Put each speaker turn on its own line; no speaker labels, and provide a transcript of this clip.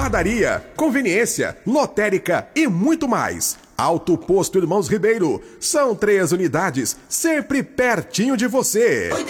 Padaria, conveniência, lotérica e muito mais. Alto Posto Irmãos Ribeiro. São 3 unidades, sempre pertinho de você.